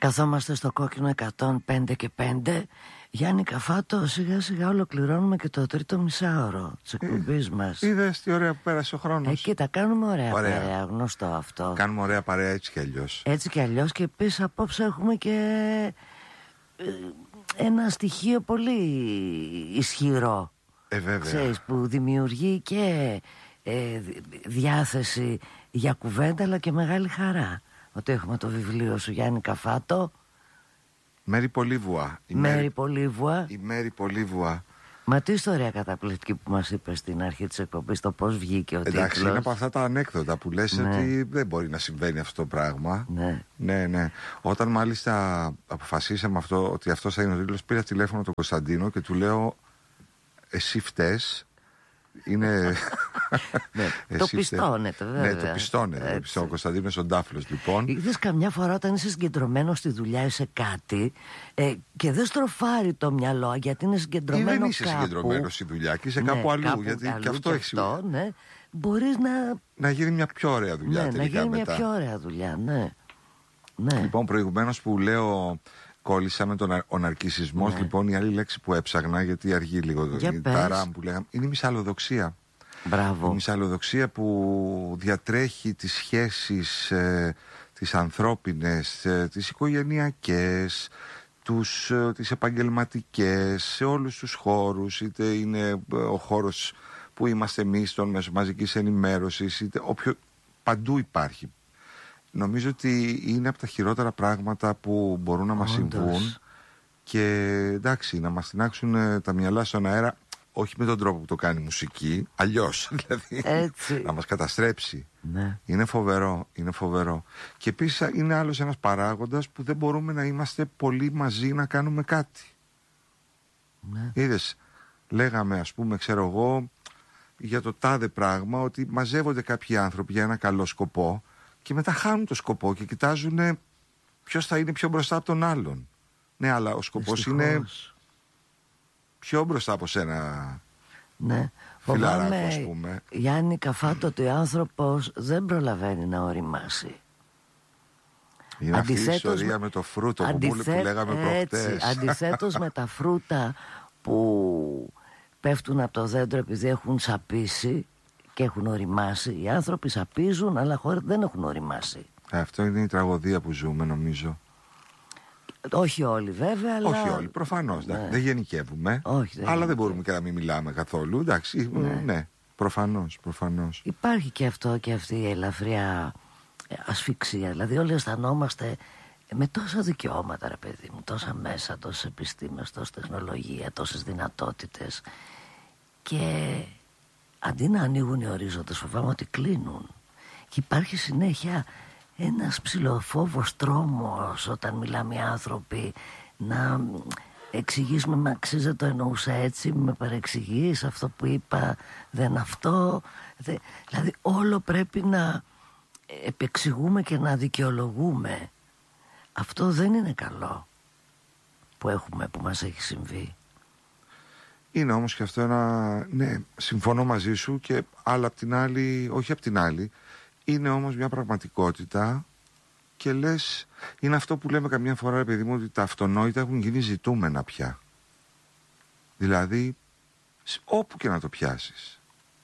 Καθόμαστε στο κόκκινο 105 και 5. Γιάννη Καφάτο, σιγά σιγά ολοκληρώνουμε και το τρίτο μισάωρο της εκπομπής μας. Είδες τι ωραία που πέρασε ο χρόνος. Κοίτα, κάνουμε ωραία παρέα, γνωστό αυτό. Κάνουμε ωραία παρέα έτσι κι αλλιώς. Έτσι κι αλλιώς, και επίσης απόψε έχουμε και ένα στοιχείο πολύ ισχυρό. Βέβαια. Ξέρεις, που δημιουργεί και διάθεση για κουβέντα, αλλά και μεγάλη χαρά. Ότι έχουμε το βιβλίο σου, Γιάννη Καφάτο. Μέρη Πολύβουα. Η Μέρη Πολύβουα. Η Μέρη Πολύβουα. Μα τι ιστορία καταπληκτική που μας είπες στην αρχή της εκπομπής, το πώς βγήκε ο τίτλος. Εντάξει, είναι από αυτά τα ανέκδοτα που λες, ναι, ότι δεν μπορεί να συμβαίνει αυτό το πράγμα. Ναι. Ναι. Όταν μάλιστα αποφασίσαμε αυτό, ότι αυτός θα είναι ο τίτλος, πήρα τηλέφωνο τον Κωνσταντίνο και του λέω, εσύ φταίς. Είναι. Το πιστώνεται, βέβαια. Ναι, το πιστώνεται. Ο Κωνσταντίνος ο Ντάφλος, λοιπόν. Είδες καμιά φορά όταν είσαι συγκεντρωμένο στη δουλειά ή σε κάτι και δεν στροφάρει το μυαλό γιατί είναι συγκεντρωμένο. Ή δεν είσαι συγκεντρωμένο στη δουλειά και είσαι κάπου αλλού. Κάπου γιατί αλλού, και αυτό έχει σημασία. Ναι, μπορείς να γίνει μια πιο ωραία δουλειά. Ναι, τελικά, να γίνει μετά. μια πιο ωραία δουλειά, ναι. Λοιπόν, προηγουμένως που λέω. Κόλλησα με τον ναρκισσισμός, λοιπόν, η άλλη λέξη που έψαγνα, γιατί αργεί λίγο τα ράμ που λέγαμε, είναι η μυσαλλοδοξία. Μπράβο. Η μυσαλλοδοξία που διατρέχει τις σχέσεις, τις ανθρώπινες, τις οικογενειακές, τις επαγγελματικές, σε όλους τους χώρους, είτε είναι ο χώρος που είμαστε εμείς των μέσων μαζικής ενημέρωσης, είτε παντού υπάρχει. Νομίζω ότι είναι από τα χειρότερα πράγματα που μπορούν να μας συμβούν και εντάξει, να μας τεινάξουν τα μυαλά στον αέρα, όχι με τον τρόπο που το κάνει η μουσική, αλλιώς, δηλαδή να μας καταστρέψει. Ναι. Είναι φοβερό. Και επίσης είναι άλλος ένας παράγοντας που δεν μπορούμε να είμαστε πολύ μαζί να κάνουμε κάτι. Ναι. Είδες, λέγαμε, ας πούμε, ξέρω εγώ, για το τάδε πράγμα, ότι μαζεύονται κάποιοι άνθρωποι για ένα καλό σκοπό και μετά χάνουν το σκοπό και κοιτάζουν ποιος θα είναι πιο μπροστά από τον άλλον. Ναι, αλλά ο σκοπός είναι πιο μπροστά από σένα. Ναι, φιλαράκο, ας πούμε. Γιάννη Καφάτο, ότι ο άνθρωπος δεν προλαβαίνει να οριμάσει. Είναι αυτή η ιστορία με το φρούτο που λέγαμε προχτές. Αντιθέτως με τα φρούτα που πέφτουν από το δέντρο επειδή έχουν σαπίσει και έχουν οριμάσει. Οι άνθρωποι σαπίζουν, αλλά δεν έχουν οριμάσει. Αυτό είναι η τραγωδία που ζούμε, νομίζω. Όχι όλοι, βέβαια. Αλλά... Όχι όλοι, προφανώς. Ναι. Δεν γενικεύουμε. Αλλά δεν μπορούμε και να μην μιλάμε καθόλου. Εντάξει, ναι. Προφανώς. Υπάρχει και αυτό και αυτή η ελαφριά ασφυξία. Δηλαδή, όλοι αισθανόμαστε με τόσα δικαιώματα, ρε παιδί μου, τόσα μέσα, τόσες επιστήμες, τόση τεχνολογία, τόσες δυνατότητες. Και αντί να ανοίγουν οι ορίζοντες, φοβάμαι ότι κλείνουν. Και υπάρχει συνέχεια ένας ψιλοφόβος τρόμος όταν μιλάμε οι άνθρωποι να εξηγήσουμε, μα ξέρεις, δεν το εννοούσα έτσι, με παρεξηγείς, αυτό που είπα δεν αυτό. Δηλαδή όλο πρέπει να επεξηγούμε και να δικαιολογούμε. Αυτό δεν είναι καλό που μας έχει συμβεί. Είναι όμως και αυτό ένα, ναι, συμφωνώ μαζί σου, και άλλα απ' την άλλη, όχι απ' την άλλη, είναι όμως μια πραγματικότητα και λες, είναι αυτό που λέμε καμιά φορά, ρε παιδί μου, ότι τα αυτονόητα έχουν γίνει ζητούμενα πια. Δηλαδή, όπου και να το πιάσεις.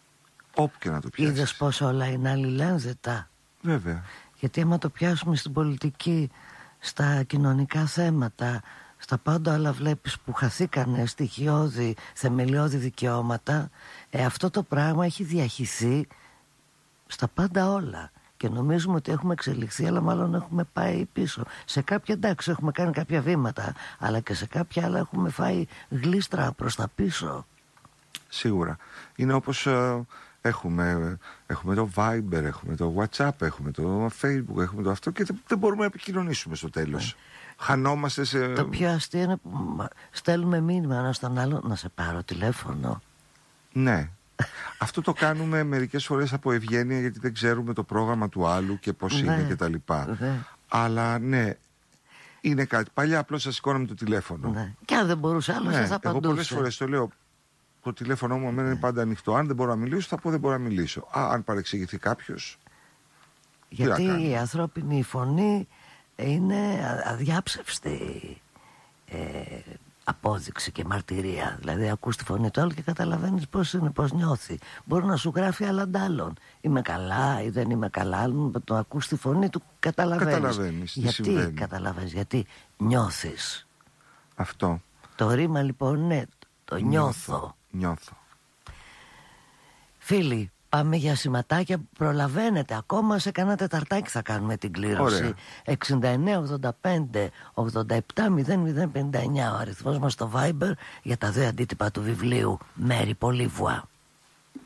Είδες πως όλα είναι αλληλένδετα. Βέβαια. Γιατί άμα το πιάσουμε στην πολιτική, στα κοινωνικά θέματα, στα πάντα άλλα βλέπεις που χαθήκανε στοιχειώδη, θεμελιώδη δικαιώματα, αυτό το πράγμα έχει διαχυθεί στα πάντα όλα. Και νομίζουμε ότι έχουμε εξελιχθεί, αλλά μάλλον έχουμε πάει πίσω. Σε κάποια, εντάξει, έχουμε κάνει κάποια βήματα, αλλά και σε κάποια άλλα έχουμε φάει γλίστρα προς τα πίσω. Σίγουρα. Είναι όπως έχουμε το Viber, έχουμε το WhatsApp, έχουμε το Facebook, έχουμε το αυτό, και δεν μπορούμε να επικοινωνήσουμε στο τέλος. Χανόμαστε σε... Το πιο αστείο είναι που στέλνουμε μήνυμα ένας στον άλλο, να σε πάρω τηλέφωνο. Ναι. Αυτό το κάνουμε μερικές φορές από ευγένεια, γιατί δεν ξέρουμε το πρόγραμμα του άλλου και πώς είναι και τα λοιπά. Αλλά ναι, είναι κάτι. Παλιά απλώς θα σηκώναμε το τηλέφωνο. Ναι. Και αν δεν μπορούσε άλλος, θα απαντούσε. Εγώ πολλές φορές το λέω, το τηλέφωνο μου είναι πάντα ανοιχτό. Αν δεν μπορώ να μιλήσω, θα πω δεν μπορώ να μιλήσω. Αν παρεξηγηθεί κάποιος. Γιατί η ανθρώπινη φωνή είναι αδιάψευστη απόδειξη και μαρτυρία. Δηλαδή ακούς τη φωνή του άλλου και καταλαβαίνεις πώς είναι, πώς νιώθει. Μπορεί να σου γράφει άλλαντάλλον. Είμαι καλά ή δεν είμαι καλά. Αν το ακούς τη φωνή του καταλαβαίνεις. Γιατί καταλαβαίνεις, γιατί νιώθεις. Αυτό. Το ρήμα λοιπόν είναι το νιώθω. Φίλοι, πάμε για σηματάκια που προλαβαίνετε. Ακόμα σε κανένα τεταρτάκι θα κάνουμε την κλήρωση. 69-85-87-0059 ο αριθμός μας στο Viber για τα 2 αντίτυπα του βιβλίου Μέρη Πολύβουα.